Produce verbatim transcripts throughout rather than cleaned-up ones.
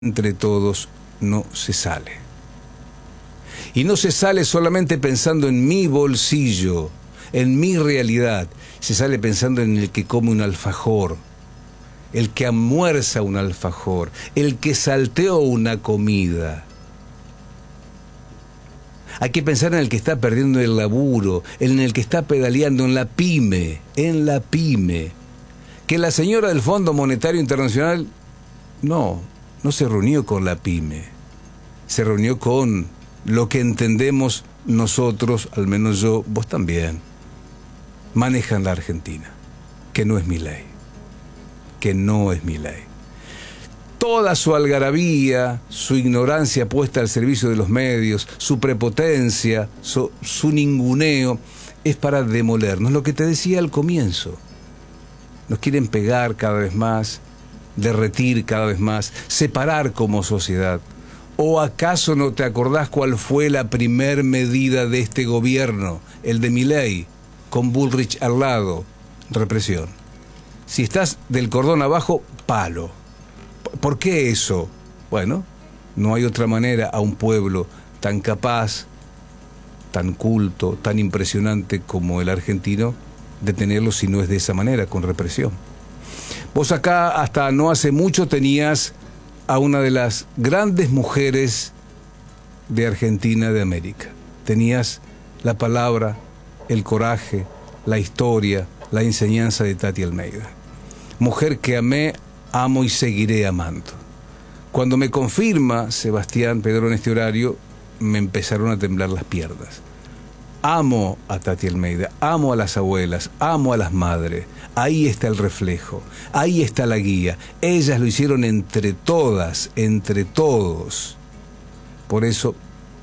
entre todos no se sale. Y no se sale solamente pensando en mi bolsillo, en mi realidad. Se sale pensando en el que come un alfajor, el que almuerza un alfajor, el que salteó una comida. Hay que pensar en el que está perdiendo el laburo, en el que está pedaleando, en la pyme, en la pyme. Que la señora del Fondo Monetario Internacional, no, no se reunió con la pyme, se reunió con lo que entendemos nosotros, al menos yo, vos también, manejan la Argentina, que no es mi ley, que no es mi ley. Toda su algarabía, su ignorancia puesta al servicio de los medios, su prepotencia, su, su ninguneo, es para demolernos. Lo que te decía al comienzo, nos quieren pegar cada vez más, derretir cada vez más, separar como sociedad. ¿O acaso no te acordás cuál fue la primer medida de este gobierno, el de Milei, con Bullrich al lado? Represión. Si estás del cordón abajo, palo. ¿Por qué eso? Bueno, no hay otra manera a un pueblo tan capaz, tan culto, tan impresionante como el argentino, de tenerlo si no es de esa manera, con represión. Vos acá hasta no hace mucho tenías a una de las grandes mujeres de Argentina, de América. Tenías la palabra, el coraje, la historia, la enseñanza de Tati Almeida. Mujer que amé, amo y seguiré amando. Cuando me confirma Sebastián Pedro en este horario, me empezaron a temblar las piernas. Amo a Tati Almeida, amo a las abuelas, amo a las madres. Ahí está el reflejo, ahí está la guía. Ellas lo hicieron entre todas, entre todos. Por eso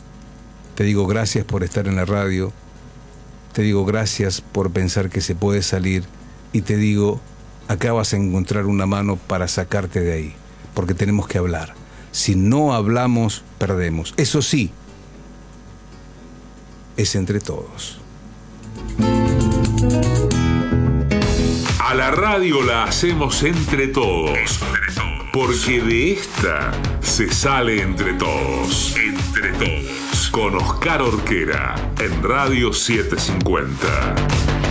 te digo gracias por estar en la radio, te digo gracias por pensar que se puede salir y te digo, acá vas a encontrar una mano para sacarte de ahí, porque tenemos que hablar. Si no hablamos, perdemos. Eso sí, es entre todos. A la radio la hacemos entre todos, entre todos, porque de esta se sale entre todos, entre todos, con Oscar Orquera en Radio setecientos cincuenta.